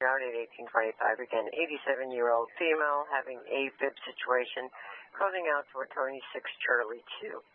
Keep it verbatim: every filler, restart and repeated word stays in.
out at eighteen twenty-five. Again, eighty-seven-year-old female having a fib situation, closing out for Tony six Charlie two.